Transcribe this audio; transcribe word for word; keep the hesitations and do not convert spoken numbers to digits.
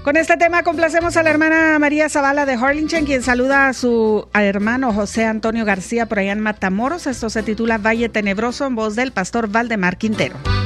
Con este tema complacemos a la hermana María Zavala de Harlingen, quien saluda a su hermano José Antonio García por allá en Matamoros. Esto se titula Valle Tenebroso, en voz del pastor Valdemar Quintero.